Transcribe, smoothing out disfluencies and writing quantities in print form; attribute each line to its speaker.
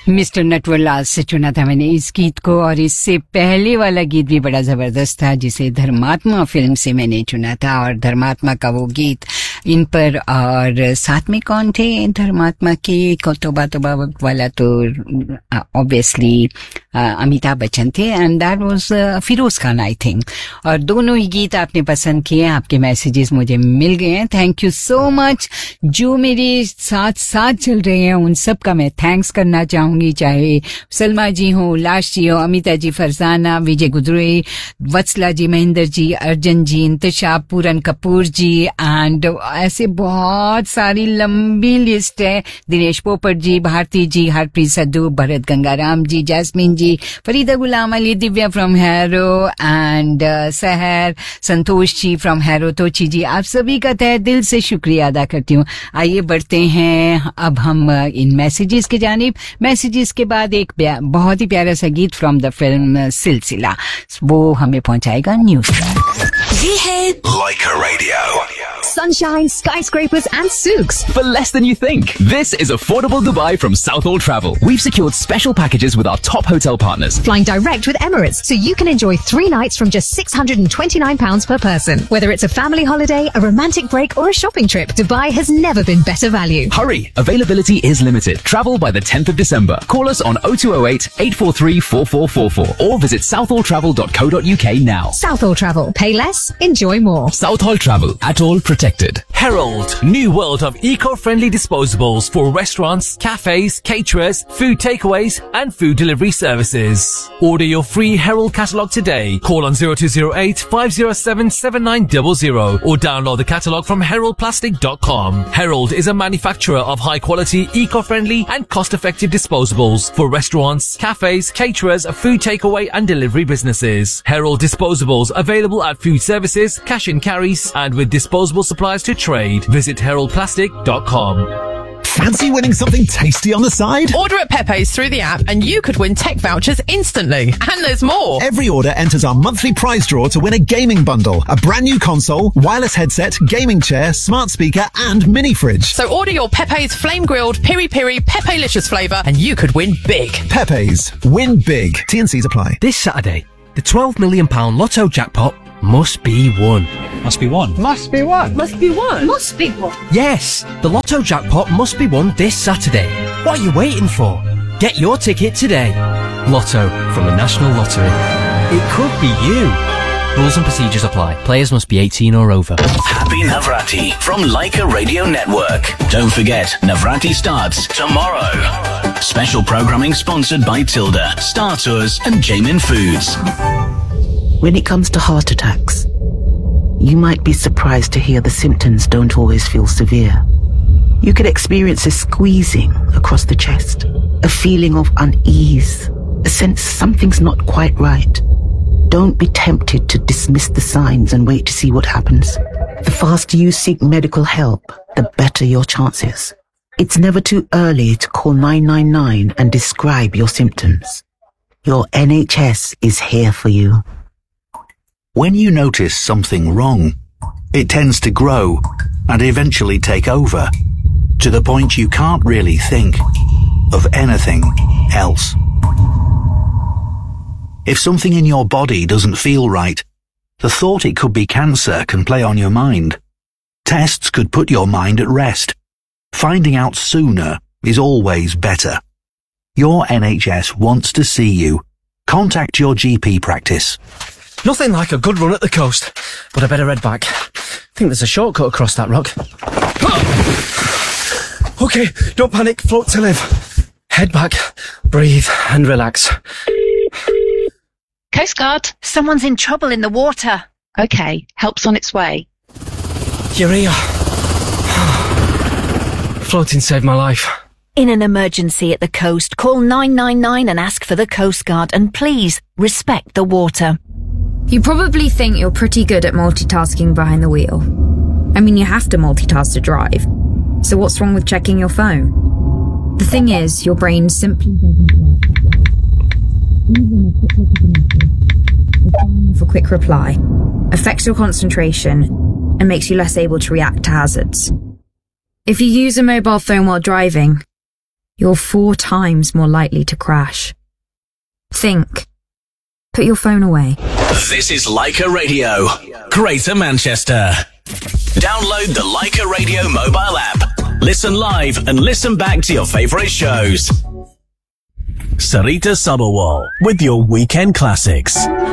Speaker 1: Mister Natwarlal से चुना था मैंने इस गीत को, और इससे पहले वाला गीत भी बड़ा जबरदस्त था जिसे धर्मात्मा फिल्म से मैंने चुना था, और धर्मात्मा का वो गीत इन पर, और साथ में कौन थे धर्मात्मा के, तोबा तोबा वाला तो ऑब्वियसली अमिताभ बच्चन थे, and that was Firoz Khan I think. और दोनों ही गीत आपने पसंद किए, आपके मैसेजेस मुझे मिल गए हैं, थैंक यू सो मच। जो मेरे साथ साथ चल रहे हैं उन सब का मैं थैंक्स करना चाहूंगी, चाहे सलमा जी हो, लाश जी हो, अमिता जी, फरजाना, विजय गुदरे, वत्सला जी, महेंद्र जी, अर्जन जी, इंतशाब, पूरन कपूर जी, एंड ऐसे बहुत सारी लंबी लिस्ट है, दिनेश पोपट जी, भारती जी, Harpreet सद्धू, Bharat Gangaram ji, jasmine ji, Farida Ghulam Ali, Divya from harrow, and सहर, संतोष जी फ्रॉम हैरो, तोची जी, आप सभी का तहे दिल से शुक्रिया अदा करती हूँ। आइए बढ़ते हैं अब हम इन मैसेजेस के जानिब। मैसेजेस के बाद एक बहुत ही प्यारा सा गीत फ्रॉम द फिल्म सिलसिला, वो हमें पहुंचाएगा न्यूज।
Speaker 2: ये है
Speaker 3: Leica Radio.
Speaker 2: Sunshine, skyscrapers and souks
Speaker 4: for less than you think. This is affordable Dubai from Southall Travel. We've secured special packages with our top hotel partners.
Speaker 2: Flying direct with Emirates, so you can enjoy 3 nights from just £629 per person. Whether it's a family holiday, a romantic break or a shopping trip, Dubai has never been better value.
Speaker 4: Hurry! Availability is limited. Travel by the 10th of December. Call us on 0208 843 4444 or visit southalltravel.co.uk now.
Speaker 2: Southall Travel. Pay less, enjoy more.
Speaker 4: Southall Travel. At all protected.
Speaker 5: Herald, new world of eco-friendly disposables for restaurants, cafes, caterers, food takeaways and food delivery services. Order your free Herald catalogue today. Call on 0208 507 7900 or download the catalogue from heraldplastic.com. Herald is a manufacturer of high-quality, eco-friendly and cost-effective disposables for restaurants, cafes, caterers, food takeaway and delivery businesses. Herald disposables available at food services, cash and carries and with disposable supplies to trade. Visit heraldplastic.com.
Speaker 3: Fancy winning something tasty on the side?
Speaker 6: Order at Pepe's through the app and you could win tech vouchers instantly. And there's more.
Speaker 3: Every order enters our monthly prize draw to win a gaming bundle, a brand new console, wireless headset, gaming chair, smart speaker and mini fridge.
Speaker 6: So order your Pepe's flame grilled piri piri Pepe-licious flavour and you could win big.
Speaker 3: Pepe's. Win big. T&Cs apply.
Speaker 7: This Saturday, the £12 million Lotto jackpot must be won.
Speaker 8: Must be won.
Speaker 9: Must be won.
Speaker 6: Must be won.
Speaker 9: Must be won.
Speaker 7: Yes, the Lotto jackpot must be won this Saturday. What are you waiting for? Get your ticket today. Lotto from the National Lottery. It could be you. Rules and procedures apply. Players must be 18 or over.
Speaker 10: Happy Navrati from Leica Radio Network. Don't forget, Navrati starts tomorrow. Special programming sponsored by Tilda, Star Tours and Jamin Foods.
Speaker 11: When it comes to heart attacks, you might be surprised to hear the symptoms don't always feel severe. You could experience a squeezing across the chest, a feeling of unease, a sense something's not quite right. Don't be tempted to dismiss the signs and wait to see what happens. The faster you seek medical help, the better your chances. It's never too early to call 999 and describe your symptoms. Your NHS is here for you.
Speaker 12: When you notice something wrong, it tends to grow and eventually take over, to the point you can't really think of anything else. If something in your body doesn't feel right, the thought it could be cancer can play on your mind. Tests could put your mind at rest. Finding out sooner is always better. Your NHS wants to see you. Contact your GP practice.
Speaker 7: Nothing like a good run at the coast, but I better head back. I think there's a shortcut across that rock. Okay, don't panic, float to live. Head back, breathe and relax.
Speaker 13: Coast Guard, someone's in trouble in the water. Okay, help's on its way.
Speaker 7: You're here. Floating saved my life.
Speaker 13: In an emergency at the coast, call 999 and ask for the Coast Guard, and please respect the water.
Speaker 14: You probably think you're pretty good at multitasking behind the wheel. I mean, you have to multitask to drive. So what's wrong with checking your phone? The thing is, your brain simply doesn't work. For quick reply, affects your concentration, and makes you less able to react to hazards. If you use a mobile phone while driving, you're 4 times more likely to crash. Think. Put your phone away.
Speaker 10: This is Leica Radio, Greater Manchester. Download the Leica Radio mobile app. Listen live and listen back to your favourite shows. Sarita Sabharwal with your weekend classics.